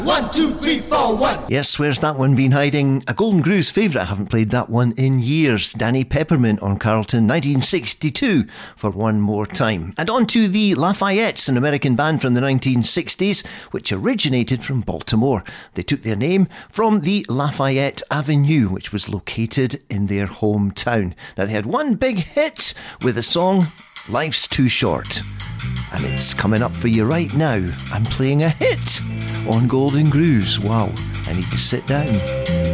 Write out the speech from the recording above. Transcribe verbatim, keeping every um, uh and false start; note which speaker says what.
Speaker 1: One, two, three, four, one.
Speaker 2: Yes, where's that one been hiding? A Golden Grooves favourite. I haven't played that one in years. Danny Peppermint on Carlton, nineteen sixty-two, for one more time. And on to the Lafayettes, an American band from the nineteen sixties, which originated from Baltimore. They took their name from the Lafayette Avenue, which was located in their hometown. Now, they had one big hit with the song Life's Too Short. And it's coming up for you right now. I'm playing a hit on Golden Grooves. Wow, I need to sit down.